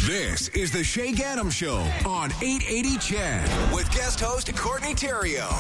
This is the Shay Ganem Show on 880 CHED with guest host Courtney Theriault.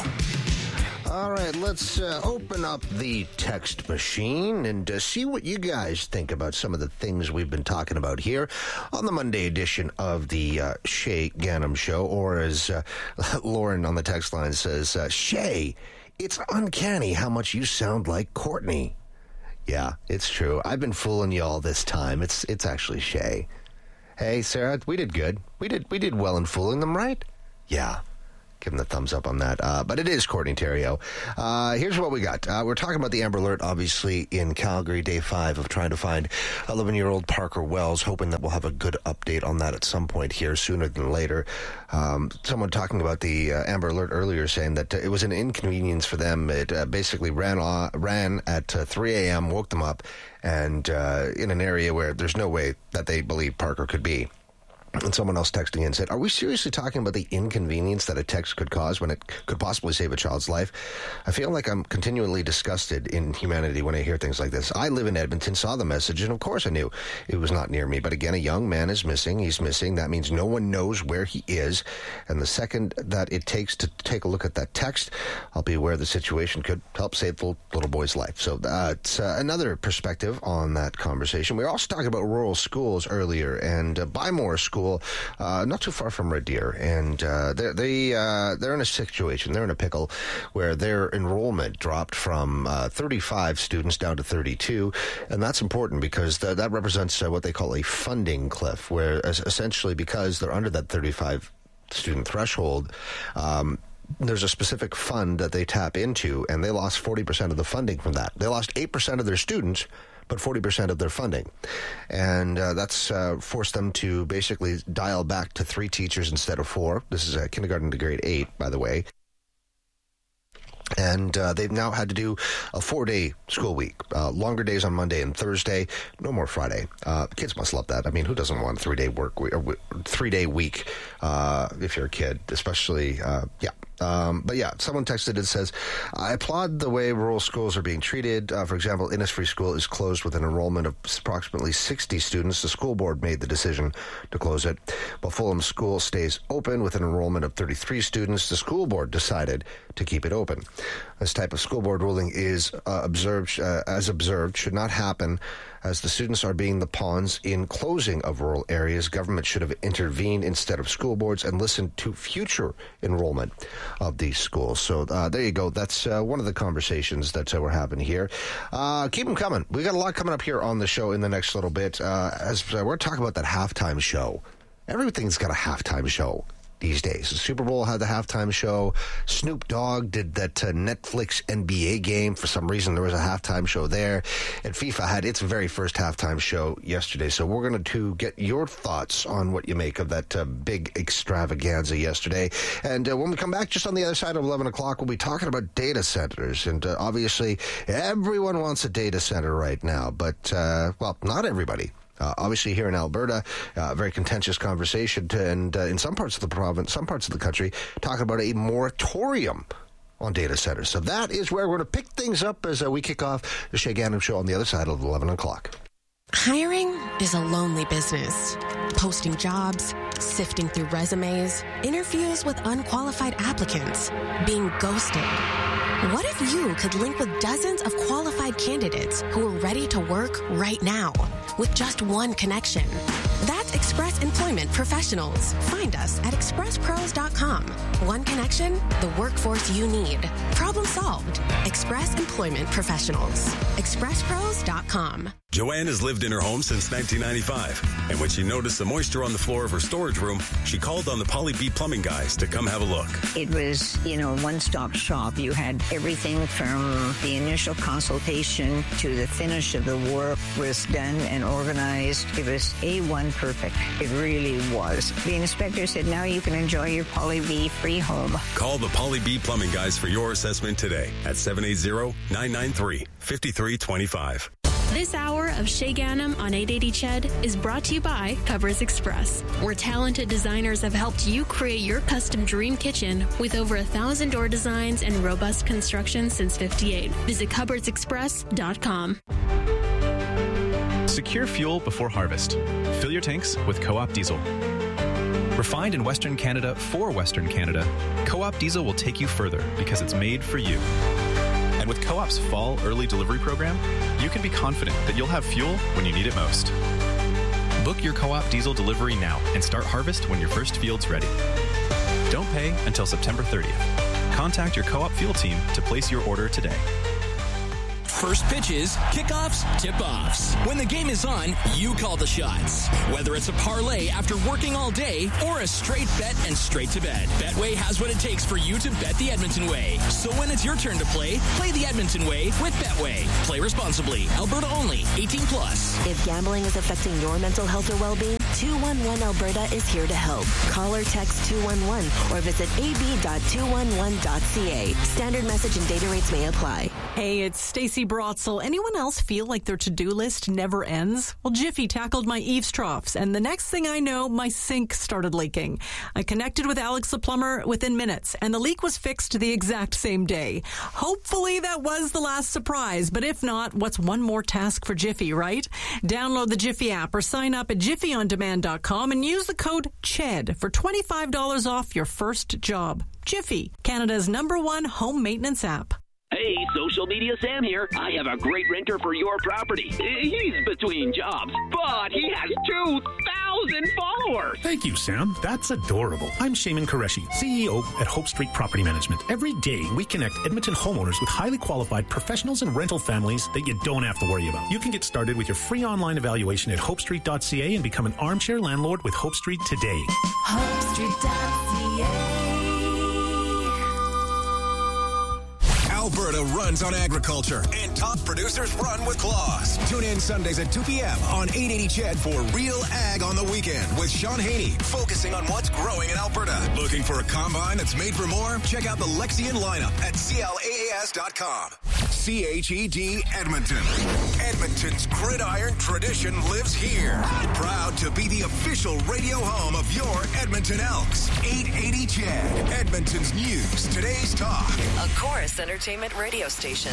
All right, let's open up the text machine and see what you guys think about some of the things we've been talking about here on the Monday edition of the Shay Ganem Show, or as Lauren on the text line says, Shay, it's uncanny how much you sound like Courtney. Yeah, it's true. I've been fooling you all this time. It's actually Shay. Hey, Sarah, we did good. We did well in fooling them, right? Yeah. Give him the thumbs up on that. But it is Courtney Theriault. Here's what we got. We're talking about the Amber Alert, obviously, in Calgary, day 5 of trying to find 11-year-old Parker Wells, hoping that we'll have a good update on that at some point here, sooner than later. Someone talking about the Amber Alert earlier saying that it was an inconvenience for them. It basically ran at 3 a.m., woke them up, and in an area where there's no way that they believe Parker could be. And someone else texting in said, are we seriously talking about the inconvenience that a text could cause when it could possibly save a child's life? I feel like I'm continually disgusted in humanity when I hear things like this. I live in Edmonton, saw the message, and of course I knew it was not near me. But again, a young man is missing. He's missing. That means no one knows where he is. And the second that it takes to take a look at that text, I'll be aware the situation could help save the little boy's life. So it's another perspective on that conversation. We were also talking about rural schools earlier, and Bymore School, not too far from Red Deer, and they're in a situation, they're in a pickle where their enrollment dropped from 35 students down to 32, and that's important because that represents what they call a funding cliff, where essentially because they're under that 35 student threshold, there's a specific fund that they tap into, and they lost 40% of the funding from that. They lost 8% of their students, but 40% of their funding. And that's forced them to basically dial back to 3 teachers instead of 4. This is kindergarten to grade 8, by the way. And they've now had to do a 4-day school week. Longer days on Monday and Thursday. No more Friday. Kids must love that. I mean, who doesn't want a 3-day week if you're a kid, especially, yeah. But yeah, someone texted and says, I applaud the way rural schools are being treated. For example, Innisfree School is closed with an enrollment of approximately 60 students. The school board made the decision to close it. While Fulham School stays open with an enrollment of 33 students, the school board decided to keep it open. This type of school board ruling is observed, should not happen, as the students are being the pawns in closing of rural areas. Government should have intervened instead of school boards and listened to future enrollment of these schools. So there you go. That's one of the conversations that we're having here. Keep them coming. We got a lot coming up here on the show in the next little bit. As we're talking about that halftime show. Everything's got a halftime show these days. The Super Bowl had the halftime show. Snoop Dogg did that Netflix NBA game. For some reason, there was a halftime show there. And FIFA had its very first halftime show yesterday. So we're going to get your thoughts on what you make of that big extravaganza yesterday. And when we come back, just on the other side of 11 o'clock, we'll be talking about data centers. And obviously, everyone wants a data center right now. But, well, not everybody. Obviously, here in Alberta, very contentious conversation, and in some parts of the province, some parts of the country, talking about a moratorium on data centers. So that is where we're going to pick things up as we kick off the Shay Ganem Show on the other side of 11 o'clock. Hiring is a lonely business. Posting jobs, sifting through resumes, interviews with unqualified applicants, being ghosted. What if you could link with dozens of qualified candidates who are ready to work right now with just one connection? That's Express Employment Professionals. Find us at expresspros.com. One connection, the workforce you need. Problem solved. Express Employment Professionals. expresspros.com. Joanne has lived in her home since 1995, and when she noticed the moisture on the floor of her storage room, she called on the Polly B Plumbing guys to come have a look. It was, one-stop shop. You had everything from the initial consultation to the finish of the work was done and organized. It was A1 perfect. It really was. The inspector said, now you can enjoy your Polly B free home. Call the Polly B Plumbing guys for your assessment today at 780-993-5325. This hour of Shay Ganem on 880 CHED is brought to you by Cupboards Express, where talented designers have helped you create your custom dream kitchen with over 1,000 door designs and robust construction since '58. Visit cupboardsexpress.com. Secure fuel before harvest. Fill your tanks with Co-op Diesel. Refined in Western Canada for Western Canada, Co-op Diesel will take you further because it's made for you. And with Co-op's fall early delivery program, you can be confident that you'll have fuel when you need it most. Book your Co-op Diesel delivery now and start harvest when your first field's ready. Don't pay until September 30th. Contact your Co-op fuel team to place your order today. First pitches, kickoffs, tip-offs. When the game is on, you call the shots. Whether it's a parlay after working all day or a straight bet and straight to bed, Betway has what it takes for you to bet the Edmonton way. So when it's your turn to play the Edmonton way with Betway. Play responsibly. Alberta only. 18+. If gambling is affecting your mental health or well-being, 211 Alberta is here to help. Call or text 211 or visit ab.211.ca. Standard message and data rates may apply. Hey, it's Stacey Brotzel. Anyone else feel like their to-do list never ends? Well, Jiffy tackled my eaves troughs, and the next thing I know, my sink started leaking. I connected with Alex the plumber within minutes, and the leak was fixed the exact same day. Hopefully that was the last surprise, but if not, what's one more task for Jiffy, right? Download the Jiffy app or sign up at jiffyondemand.com and use the code CHED for $25 off your first job. Jiffy, Canada's #1 home maintenance app. Hey, Social Media Sam here. I have a great renter for your property. He's between jobs, but he has 2,000 followers. Thank you, Sam. That's adorable. I'm Shaman Qureshi, CEO at Hope Street Property Management. Every day, we connect Edmonton homeowners with highly qualified professionals and rental families that you don't have to worry about. You can get started with your free online evaluation at hopestreet.ca and become an armchair landlord with Hope Street today. HopeStreet.ca. Alberta runs on agriculture, and top producers run with claws. Tune in Sundays at 2 p.m. on 880 CHED for Real Ag on the Weekend with Sean Haney, focusing on what's growing in Alberta. Looking for a combine that's made for more? Check out the Lexion lineup at CLAAS.com. CHED Edmonton. Edmonton's gridiron tradition lives here. Proud to be the official radio home of your Edmonton Elks. 880 CHED, Edmonton's news, today's talk. A Chorus Entertainment radio station.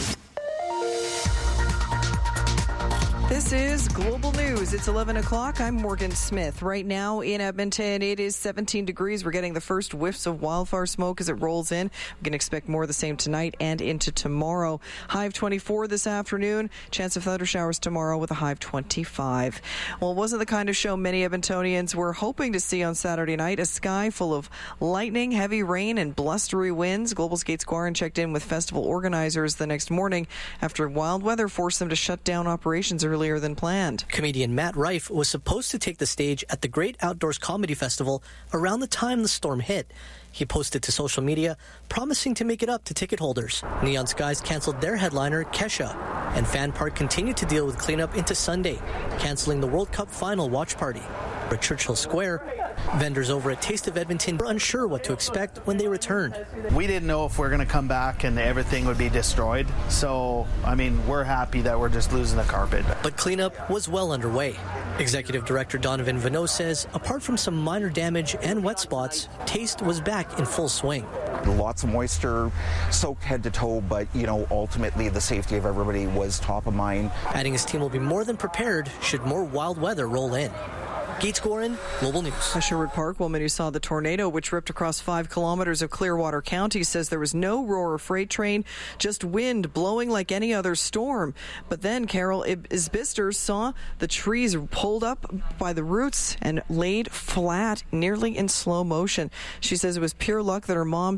This is Global News. It's 11 o'clock. I'm Morgan Smith. Right now in Edmonton, it is 17 degrees. We're getting the first whiffs of wildfire smoke as it rolls in. We can expect more of the same tonight and into tomorrow. High of 24 this afternoon. Chance of thunder showers tomorrow with a high of 25. Well, it wasn't the kind of show many Edmontonians were hoping to see on Saturday night. A sky full of lightning, heavy rain, and blustery winds. Global's Gates Guarin checked in with festival organizers the next morning after wild weather forced them to shut down operations earlier than planned. Comedian Matt Rife was supposed to take the stage at the Great Outdoors Comedy Festival around the time the storm hit. He posted to social media, promising to make it up to ticket holders. Neon Skies canceled their headliner, Kesha, and Fan Park continued to deal with cleanup into Sunday, canceling the World Cup final watch party. At Churchill Square, vendors over at Taste of Edmonton were unsure what to expect when they returned. We didn't know if we were going to come back and everything would be destroyed. So, we're happy that we're just losing the carpet. But cleanup was well underway. Executive Director Donovan Vanneau says, apart from some minor damage and wet spots, Taste was back in full swing. Lots of moisture, soaked head to toe, but, ultimately the safety of everybody was top of mind. Adding his team will be more than prepared should more wild weather roll in. Gates Guarin, Global News. A Sherwood Park woman who saw the tornado which ripped across 5 kilometers of Clearwater County says there was no Roar freight train, just wind blowing like any other storm. But then Carol Isbister saw the trees pulled up by the roots and laid flat, nearly in slow motion. She says it was pure luck that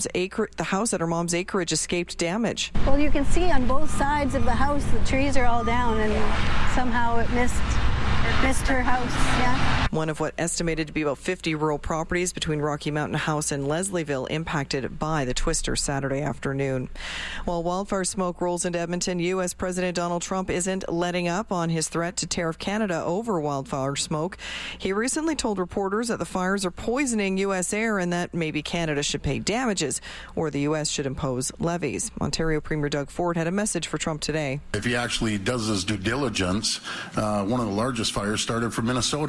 the house at her mom's acreage escaped damage. Well, you can see on both sides of the house the trees are all down, and somehow it missed her house. Yeah. One of what estimated to be about 50 rural properties between Rocky Mountain House and Leslieville impacted by the twister Saturday afternoon. While wildfire smoke rolls into Edmonton, U.S. President Donald Trump isn't letting up on his threat to tariff Canada over wildfire smoke. He recently told reporters that the fires are poisoning U.S. air and that maybe Canada should pay damages or the U.S. should impose levies. Ontario Premier Doug Ford had a message for Trump today. If he actually does his due diligence, one of the largest fires started from Minnesota, and that's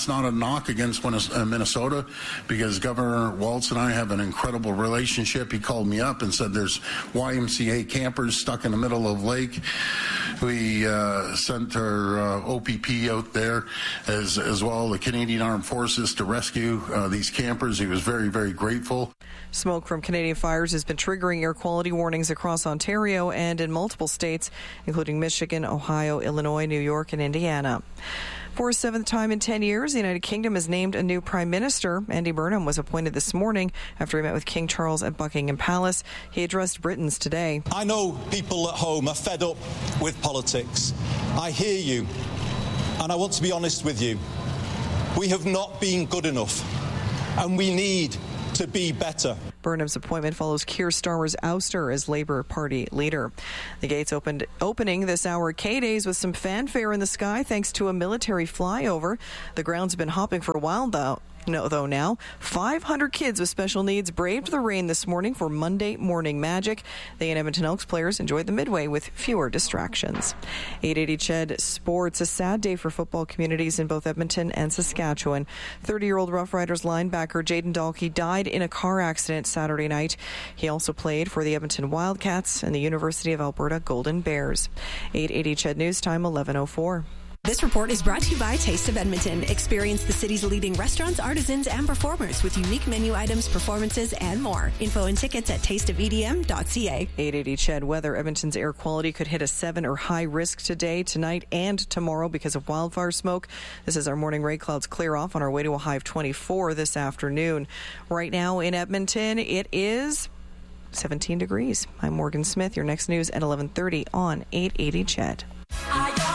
that's not a knock against Minnesota, because Governor Walz and I have an incredible relationship. He called me up and said there's YMCA campers stuck in the middle of lake. We sent our OPP out there, as well the Canadian Armed Forces, to rescue these campers. He was very, very grateful. Smoke from Canadian fires has been triggering air quality warnings across Ontario and in multiple states, including Michigan, Ohio, Illinois, New York, and Indiana. For a seventh time in 10 years, the United Kingdom has named a new Prime Minister. Andy Burnham was appointed this morning after he met with King Charles at Buckingham Palace. He addressed Britons today. I know people at home are fed up with politics. I hear you, and I want to be honest with you. We have not been good enough, and we need to be better. Burnham's appointment follows Keir Starmer's ouster as Labour Party leader. The gates opening this hour at K-Days with some fanfare in the sky thanks to a military flyover. The ground's been hopping for a while though now. 500 kids with special needs braved the rain this morning for Monday Morning Magic. The Edmonton Elks players enjoyed the midway with fewer distractions. 880 CHED Sports, a sad day for football communities in both Edmonton and Saskatchewan. 30-year-old Rough Riders linebacker Jaden Dahlke died in a car accident Saturday night. He also played for the Edmonton Wildcats and the University of Alberta Golden Bears. 880 CHED News Time, 11:04. This report is brought to you by Taste of Edmonton. Experience the city's leading restaurants, artisans, and performers with unique menu items, performances, and more. Info and tickets at tasteofedm.ca. 880 CHED weather. Edmonton's air quality could hit a 7 or high risk today, tonight, and tomorrow because of wildfire smoke. This is our morning ray clouds clear off on our way to a high of 24 this afternoon. Right now in Edmonton, it is 17 degrees. I'm Morgan Smith. Your next news at 11:30 on 880 CHED.